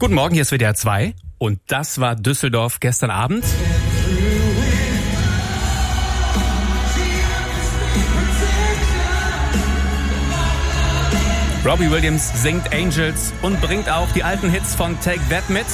Guten Morgen, hier ist WDR 2 und das war Düsseldorf gestern Abend. Robbie Williams singt Angels und bringt auch die alten Hits von Take That mit.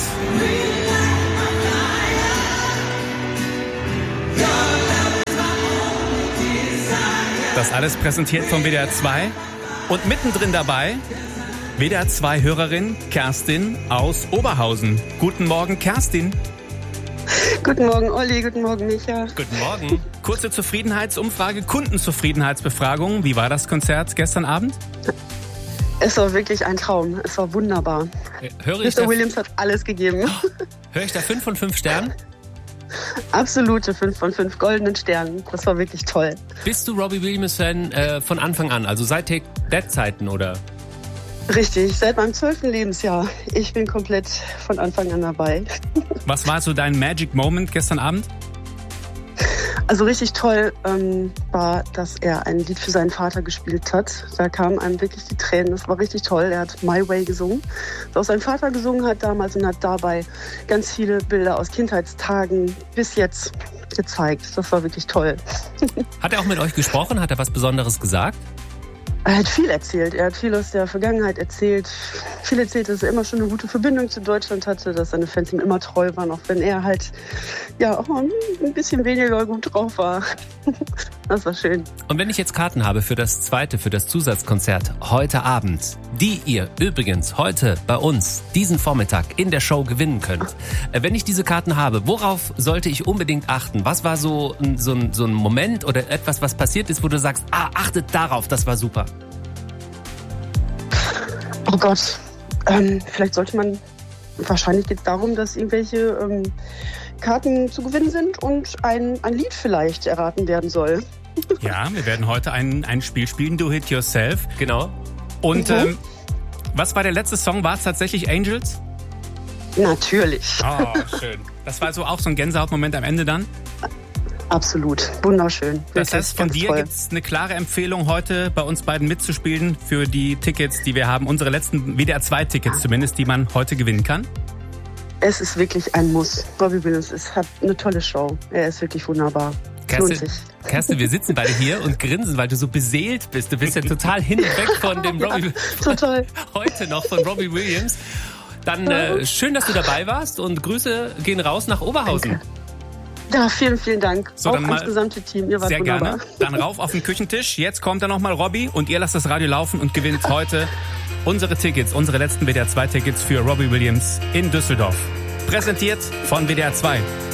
Das alles präsentiert von WDR 2 und mittendrin dabei WDR 2 Hörerin Kerstin aus Oberhausen. Guten Morgen, Kerstin. Guten Morgen, Olli. Guten Morgen, Micha. Guten Morgen. Kurze Zufriedenheitsumfrage, Kundenzufriedenheitsbefragung. Wie war das Konzert gestern Abend? Es war wirklich ein Traum. Es war wunderbar. Mr. Williams hat alles gegeben. Höre ich da 5 von 5 Sternen? Absolute 5 von 5 goldenen Sternen. Das war wirklich toll. Bist du Robbie Williams-Fan von Anfang an? Also seit Take That-Zeiten, oder? Richtig, seit meinem 12. Lebensjahr. Ich bin komplett von Anfang an dabei. Was war so dein Magic Moment gestern Abend? Also richtig toll war, dass er ein Lied für seinen Vater gespielt hat. Da kamen einem wirklich die Tränen. Das war richtig toll. Er hat My Way gesungen, was sein Vater gesungen hat damals und hat dabei ganz viele Bilder aus Kindheitstagen bis jetzt gezeigt. Das war wirklich toll. Hat er auch mit euch gesprochen? Hat er was Besonderes gesagt? Er hat viel erzählt. Er hat viel aus der Vergangenheit erzählt. Viel erzählt, dass er immer schon eine gute Verbindung zu Deutschland hatte, dass seine Fans ihm immer treu waren, auch wenn er halt auch mal ein bisschen weniger gut drauf war. Das war schön. Und wenn ich jetzt Karten habe für das zweite, für das Zusatzkonzert heute Abend, die ihr übrigens heute bei uns diesen Vormittag in der Show gewinnen könnt. Wenn ich diese Karten habe, worauf sollte ich unbedingt achten? Was war so ein Moment oder etwas, was passiert ist, wo du sagst, achtet darauf, das war super? Oh Gott, vielleicht sollte man, wahrscheinlich geht es darum, dass irgendwelche Karten zu gewinnen sind und ein Lied vielleicht erraten werden soll. Ja, wir werden heute ein Spiel spielen, Do It Yourself. Genau. Und was war der letzte Song? War es tatsächlich Angels? Natürlich. Oh, schön. Das war so auch so ein Gänsehautmoment am Ende dann? Absolut. Wunderschön. Das heißt, von dir gibt es eine klare Empfehlung, heute bei uns beiden mitzuspielen für die Tickets, die wir haben. Unsere letzten WDR 2 Tickets zumindest, die man heute gewinnen kann. Es ist wirklich ein Muss. Robbie Williams hat eine tolle Show. Er ist wirklich wunderbar. Kerstin, wir sitzen beide hier und grinsen, weil du so beseelt bist. Du bist ja total hin und weg von dem Robbie. Total. Heute noch von Robbie Williams. Dann schön, dass du dabei warst und Grüße gehen raus nach Oberhausen. Danke. Ja, vielen, vielen Dank. So, auch ans gesamte Team. Ihr wart sehr wunderbar. Gerne. Dann rauf auf den Küchentisch. Jetzt kommt dann nochmal Robbie und ihr lasst das Radio laufen und gewinnt heute unsere Tickets, unsere letzten WDR 2 Tickets für Robbie Williams in Düsseldorf. Präsentiert von WDR 2.